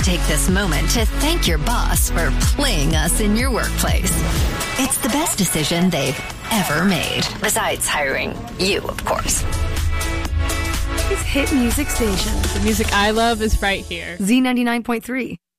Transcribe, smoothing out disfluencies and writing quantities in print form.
take this moment to thank your boss for playing us in your workplace. It's the best decision they've ever made. Besides hiring you, of course. Hit music station. The music I love is right here. Z99.3.